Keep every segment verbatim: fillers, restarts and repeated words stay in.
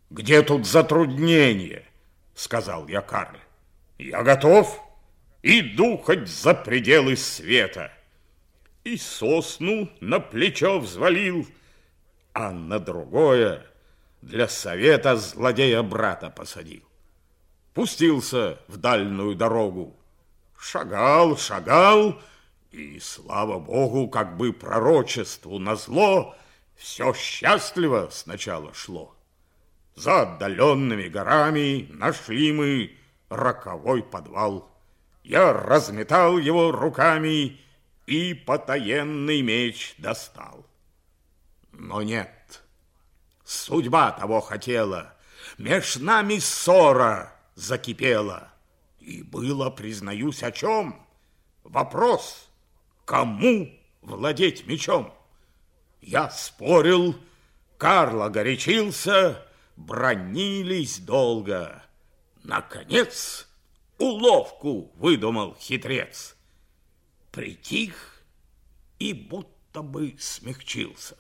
Где тут затруднение? Сказал я Карле. Я готов, иду хоть за пределы света. И сосну на плечо взвалил, а на другое для совета злодея-брата посадил. Пустился в дальнюю дорогу. Шагал, шагал, и, слава богу, как бы пророчеству назло, все счастливо сначала шло. За отдаленными горами нашли мы роковой подвал. Я разметал его руками и потаенный меч достал. Но нет, судьба того хотела, меж нами ссора закипела. И было, признаюсь, о чем? Вопрос, кому владеть мечом? Я спорил, Карло горячился, бранились долго. Наконец, уловку выдумал хитрец. Притих и будто бы смягчился.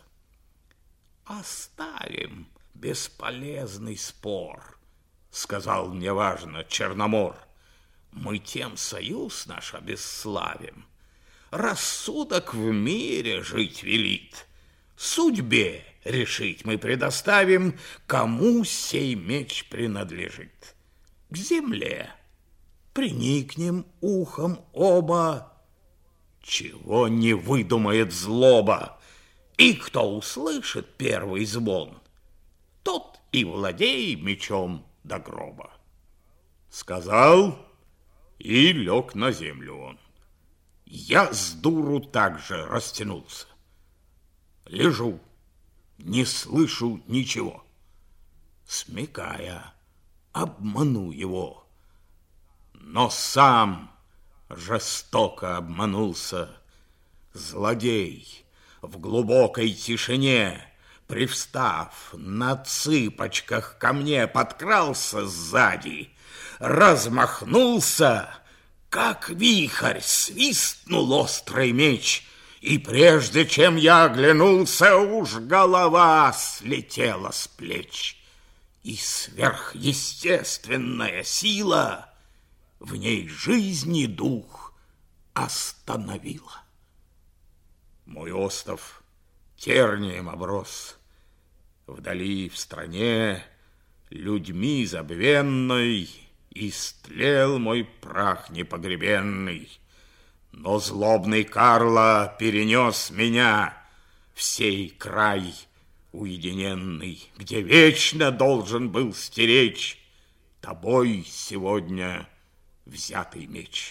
Оставим бесполезный спор, сказал мне важно Черномор. Мы тем союз наш обесславим. Рассудок в мире жить велит. Судьбе решить мы предоставим, кому сей меч принадлежит. К земле приникнем ухом оба, чего не выдумает злоба. И кто услышит первый звон, тот и владей мечом до гроба. Сказал, и лег на землю он. Я с дуру также растянулся. Лежу, не слышу ничего. Смекая, обману его. Но сам жестоко обманулся. Злодей в глубокой тишине, привстав на цыпочках ко мне, подкрался сзади, размахнулся, как вихрь свистнул острый меч, и прежде чем я оглянулся, уж голова слетела с плеч. И сверхъестественная сила в ней жизни дух остановила. Мой остов тернием оброс. Вдали, в стране, людьми забвенной истлел мой прах непогребенный. Но злобный Карло перенес меня в сей край уединенный, где вечно должен был стеречь тобой сегодня взятый меч.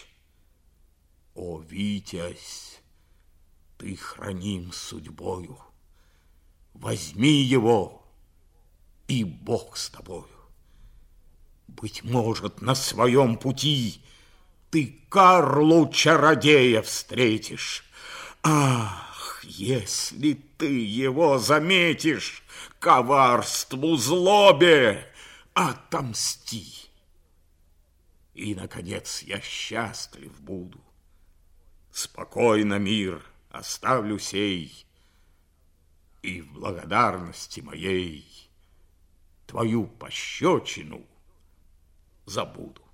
О, Витязь, ты храним судьбою, возьми его, и Бог с тобою. Быть может, на своем пути ты Карлу-чародея встретишь. Ах, если ты его заметишь, коварству, злобе отомсти. И, наконец, я счастлив буду. Спокойно мир оставлю сей, и в благодарности моей твою пощечину забуду.